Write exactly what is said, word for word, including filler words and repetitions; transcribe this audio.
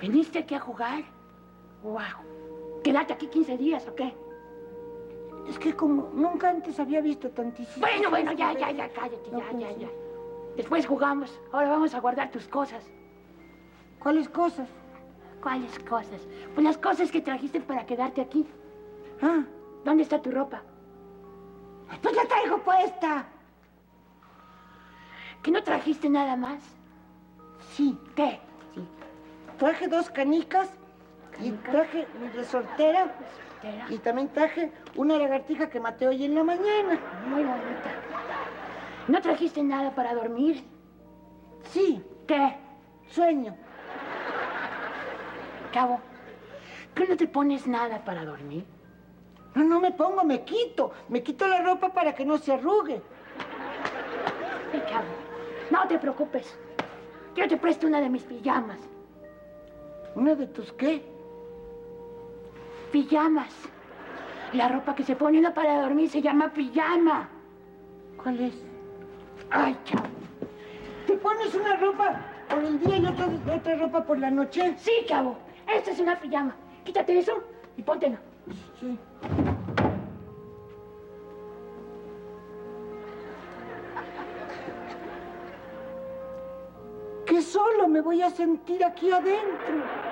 ¿Viniste aquí a jugar? ¡Wow! ¿Quedarte aquí quince días o qué? Es que como nunca antes había visto tantísimo. Bueno, bueno, ya, ya, ya, cállate, ya, ya, ya. Después jugamos. Ahora vamos a guardar tus cosas. ¿Cuáles cosas? ¿Cuáles cosas? Pues las cosas que trajiste para quedarte aquí. Ah. ¿Dónde está tu ropa? Pues la traigo puesta. ¿Que no trajiste nada más? Sí. ¿Qué? Sí. Traje dos canicas, ¿Canica? Y traje mi resortera. ¿Resortera? Y también traje una lagartija que maté hoy en la mañana. Muy bonita. ¿No trajiste nada para dormir? Sí. ¿Qué? Sueño. Cabo, ¿qué no te pones nada para dormir? No, no me pongo, me quito. Me quito la ropa para que no se arrugue. Sí, Cabo, no te preocupes. Yo te presto una de mis pijamas. ¿Una de tus qué? Pijamas. La ropa que se pone uno para dormir se llama pijama. ¿Cuál es? Ay, Cabo. ¿Te pones una ropa por el día y otra, otra ropa por la noche? Sí, Cabo. Esta es una pijama. Quítate eso y póntelo. Sí. Que solo me voy a sentir aquí adentro.